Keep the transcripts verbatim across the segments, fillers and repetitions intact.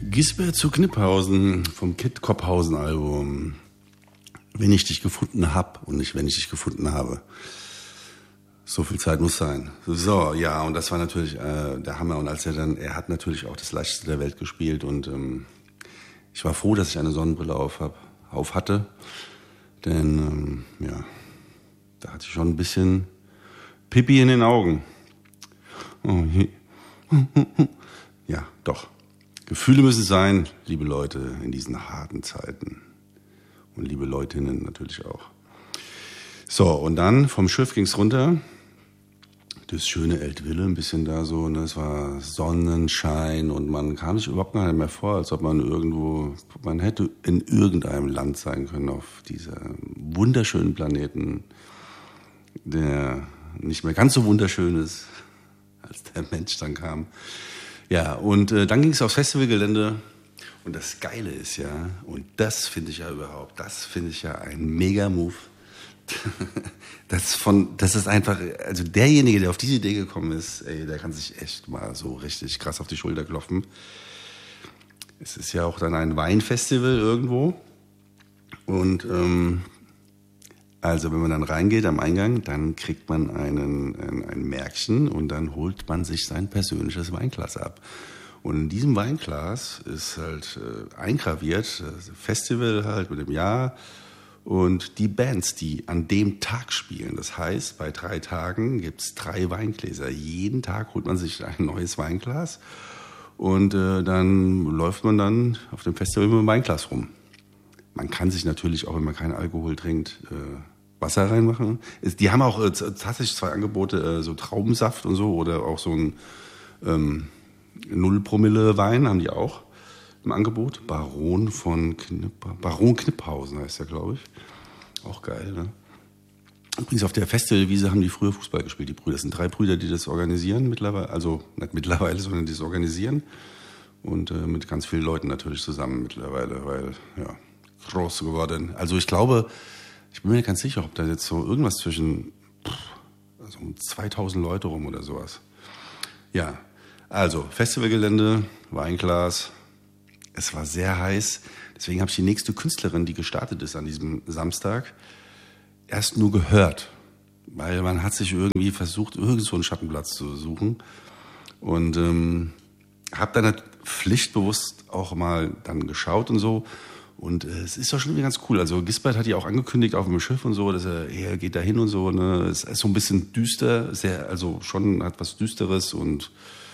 Gisbert zu Kniphausen vom Kid Kopphausen Album. Wenn ich dich gefunden hab und nicht wenn ich dich gefunden habe. So viel Zeit muss sein. So, ja, und das war natürlich äh, der Hammer. Und als er dann, er hat natürlich auch das Leichteste der Welt gespielt. Und ähm, ich war froh, dass ich eine Sonnenbrille auf, hab, auf hatte. Denn, ähm, ja, da hatte ich schon ein bisschen Pipi in den Augen. Oh, ja, doch. Gefühle müssen sein, liebe Leute, in diesen harten Zeiten. Und liebe Leutinnen natürlich auch. So, und dann vom Schiff ging's runter. Das schöne Eltville, ein bisschen da so, ne? Es war Sonnenschein und man kam sich überhaupt gar nicht mehr vor, als ob man irgendwo, man hätte in irgendeinem Land sein können auf diesem wunderschönen Planeten, der nicht mehr ganz so wunderschön ist, als der Mensch dann kam. Ja, und äh, dann ging es aufs Festivalgelände und das Geile ist ja, und das finde ich ja überhaupt, das finde ich ja ein Mega-Move. Das, von, das ist einfach, also derjenige, der auf diese Idee gekommen ist, ey, der kann sich echt mal so richtig krass auf die Schulter klopfen. Es ist ja auch dann ein Weinfestival irgendwo und ähm, also wenn man dann reingeht am Eingang, dann kriegt man einen, ein, ein Märkchen und dann holt man sich sein persönliches Weinglas ab. Und in diesem Weinglas ist halt äh, eingraviert, das Festival halt mit dem Jahr und die Bands, die an dem Tag spielen. Das heißt, bei drei Tagen gibt's drei Weingläser. Jeden Tag holt man sich ein neues Weinglas und äh, dann läuft man dann auf dem Festival mit dem Weinglas rum. Man kann sich natürlich auch, wenn man keinen Alkohol trinkt, äh, Wasser reinmachen. Die haben auch äh, tatsächlich zwei Angebote, äh, so Traubensaft und so oder auch so ein ähm, null Promille Wein haben die auch im Angebot. Baron von Knipp, Baron Kniphausen heißt der, glaube ich. Auch geil, ne? Übrigens auf der Festivalwiese haben die früher Fußball gespielt, die Brüder. Das sind drei Brüder, die das organisieren mittlerweile. Also nicht mittlerweile, sondern die das organisieren. Und äh, mit ganz vielen Leuten natürlich zusammen mittlerweile, weil, ja, groß geworden. Also ich glaube, ich bin mir nicht ganz sicher, ob da jetzt so irgendwas zwischen pff, also um zweitausend Leute rum oder sowas. Ja, also Festivalgelände, Weinglas. Es war sehr heiß. Deswegen habe ich die nächste Künstlerin, die gestartet ist an diesem Samstag, erst nur gehört. Weil man hat sich irgendwie versucht, irgend so einen Schattenplatz zu suchen. Und ähm, habe dann halt pflichtbewusst auch mal dann geschaut und so. Und äh, es ist doch schon irgendwie ganz cool. Also Gisbert hat ja auch angekündigt auf dem Schiff und so, dass er, er geht da hin und so. Ne? Es ist so ein bisschen düster, sehr, also schon hat was Düsteres und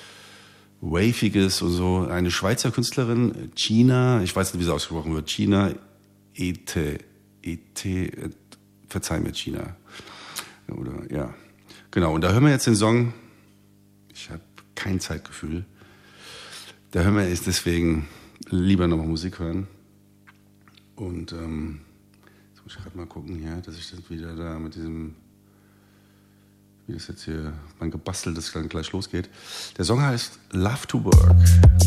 Waviges und so. Eine Schweizer Künstlerin, Gina, ich weiß nicht, wie sie ausgesprochen wird, Gina Ete, Ete, verzeih mir Gina. Oder, ja, genau. Und da hören wir jetzt den Song, ich habe kein Zeitgefühl, da hören wir jetzt deswegen lieber nochmal Musik hören. Und ähm, jetzt muss ich gerade mal gucken hier, dass ich das wieder da mit diesem, wie das jetzt hier, mein gebasteltes dann gleich losgeht. Der Song heißt Love to Work.